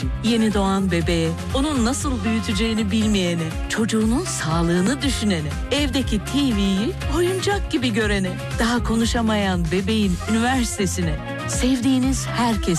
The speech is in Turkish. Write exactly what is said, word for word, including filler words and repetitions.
için. Yeni doğan bebeğe, onun nasıl büyüteceğini bilmeyene, çocuğunun sağlığını düşünene, evdeki T V'yi oyuncak gibi görene, daha konuşamayan bebeğin üniversitesine, sevdiğiniz herkes